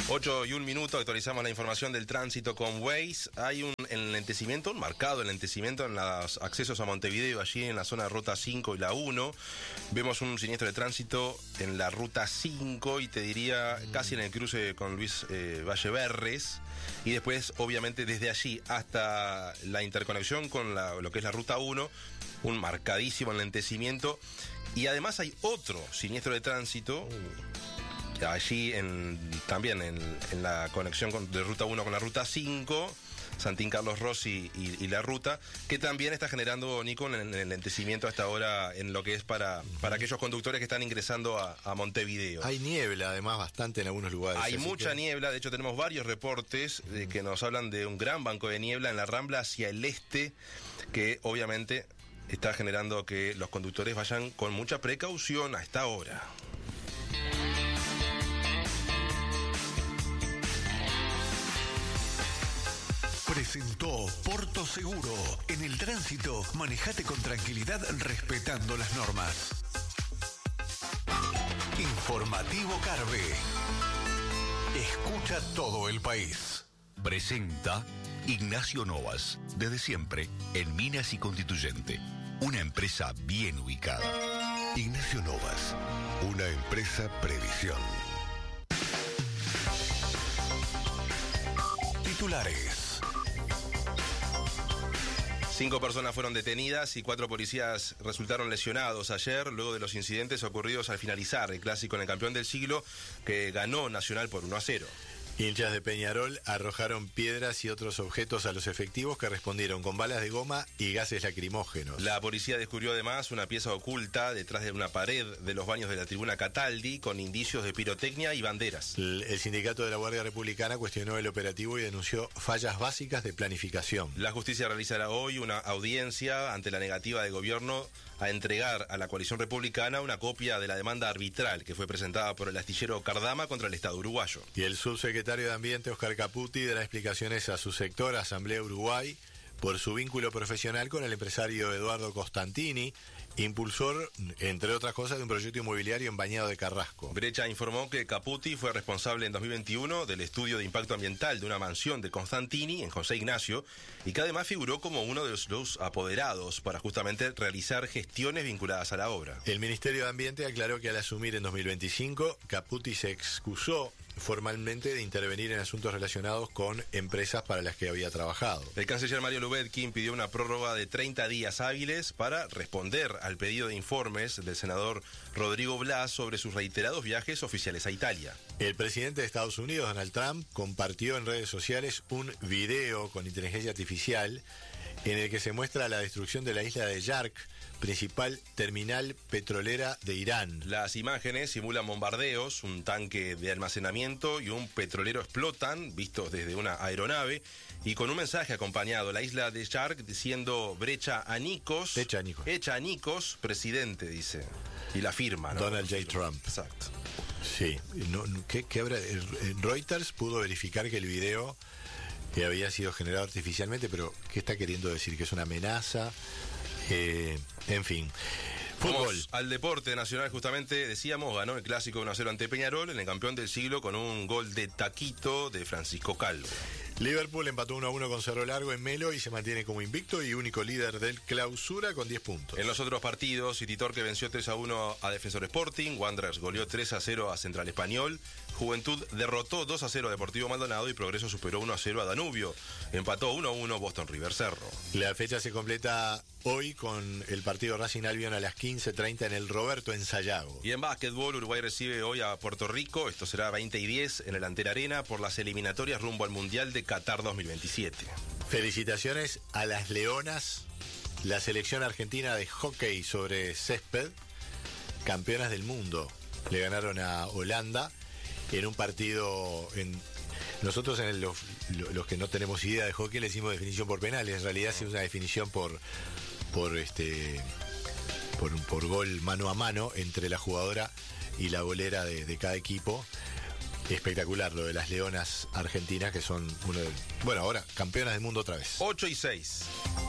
8:01, actualizamos la información del tránsito con Waze. Hay un marcado enlentecimiento en los accesos a Montevideo, allí en la zona de Ruta 5 y la 1. Vemos un siniestro de tránsito en la Ruta 5 y te diría casi en el cruce con Luis Valleverres. Y después, obviamente, desde allí hasta la interconexión con lo que es la Ruta 1, un marcadísimo enlentecimiento. Y además hay otro siniestro de tránsito allí también en la conexión de Ruta 1 con la Ruta 5, Santín Carlos Rossi y la ruta, que también está generando, Nico, en el enlentecimiento hasta ahora en lo que es para aquellos conductores que están ingresando a Montevideo. Hay niebla, además, bastante en algunos lugares. Hay mucha niebla, de hecho tenemos varios reportes que nos hablan de un gran banco de niebla en la Rambla hacia el este, que obviamente está generando que los conductores vayan con mucha precaución a esta hora. Presentó Porto Seguro. En el tránsito, manejate con tranquilidad respetando las normas. Informativo Carve. Escucha todo el país. Presenta Ignacio Novas, desde siempre en Minas y Constituyente, una empresa bien ubicada. Ignacio Novas, una empresa previsión. Titulares. 5 personas fueron detenidas y 4 policías resultaron lesionados ayer luego de los incidentes ocurridos al finalizar el clásico en el campeón del siglo, que ganó Nacional por 1-0. Hinchas de Peñarol arrojaron piedras y otros objetos a los efectivos, que respondieron con balas de goma y gases lacrimógenos. La policía descubrió además una pieza oculta detrás de una pared de los baños de la tribuna Cataldi con indicios de pirotecnia y banderas. El sindicato de la Guardia Republicana cuestionó el operativo y denunció fallas básicas de planificación. La justicia realizará hoy una audiencia ante la negativa del gobierno a entregar a la coalición republicana una copia de la demanda arbitral que fue presentada por el astillero Cardama contra el Estado uruguayo. Y el subsecretario de Ambiente, Oscar Caputi, dará explicaciones a su sector, Asamblea Uruguay, por su vínculo profesional con el empresario Eduardo Costantini, impulsor, entre otras cosas, de un proyecto inmobiliario en Bañado de Carrasco. Brecha informó que Caputi fue responsable en 2021 del estudio de impacto ambiental de una mansión de Costantini en José Ignacio, y que además figuró como uno de los apoderados para justamente realizar gestiones vinculadas a la obra. El Ministerio de Ambiente aclaró que al asumir en 2025, Caputi se excusó formalmente de intervenir en asuntos relacionados con empresas para las que había trabajado. El canciller Mario Lubetkin pidió una prórroga de 30 días hábiles para responder al pedido de informes del senador Rodrigo Blas sobre sus reiterados viajes oficiales a Italia. El presidente de Estados Unidos, Donald Trump, compartió en redes sociales un video con inteligencia artificial en el que se muestra la destrucción de la isla de Yark, principal terminal petrolera de Irán. Las imágenes simulan bombardeos, un tanque de almacenamiento y un petrolero explotan, vistos desde una aeronave, y con un mensaje acompañado: la isla de Yark diciendo brecha a Nikos. Hecha a Nikos, presidente, dice. Y la firma, ¿no? Donald J. Trump. Exacto. Sí. ¿Qué habrá? Reuters pudo verificar que el video había sido generado artificialmente, pero ¿qué está queriendo decir? ¿Que es una amenaza? En fin. Fútbol. Vamos al deporte nacional, justamente decíamos, ganó el clásico 1-0 ante Peñarol en el campeón del siglo con un gol de taquito de Francisco Calvo. Liverpool empató 1-1 con Cerro Largo en Melo y se mantiene como invicto y único líder del clausura con 10 puntos. En los otros partidos, City Torque venció 3-1 a Defensor Sporting, Wanderers goleó 3-0 a Central Español, Juventud derrotó 2-0 a Deportivo Maldonado y Progreso superó 1-0 a Danubio. Empató 1-1 Boston River Cerro. La fecha se completa hoy con el partido Racing Albion a las 15:30 en el Roberto en Sayago. Y en básquetbol, Uruguay recibe hoy a Puerto Rico, esto será 20:10 en el Antera Arena por las eliminatorias rumbo al Mundial de Qatar 2027. Felicitaciones a las Leonas, la selección argentina de hockey sobre césped, campeonas del mundo. Le ganaron a Holanda en un partido Nosotros los que no tenemos idea de hockey le decimos definición por penales. En realidad es una definición por gol mano a mano entre la jugadora y la golera de cada equipo. Espectacular lo de las Leonas argentinas, que son ahora campeonas del mundo otra vez. 8:06.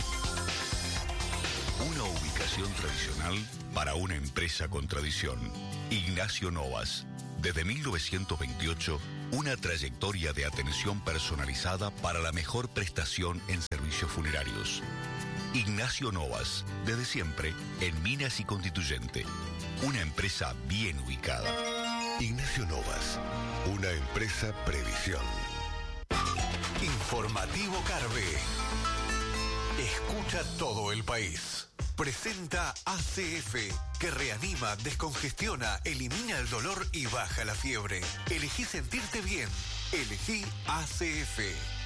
Una ubicación tradicional para una empresa con tradición. Ignacio Novas, Desde 1928, una trayectoria de atención personalizada para la mejor prestación en servicios funerarios. Ignacio Novas, desde siempre en Minas y Constituyente, una empresa bien ubicada. Ignacio Novas, una empresa Previsión. Informativo Carve. Escucha todo el país. Presenta ACF, que reanima, descongestiona, elimina el dolor y baja la fiebre. Elegí sentirte bien. Elegí ACF.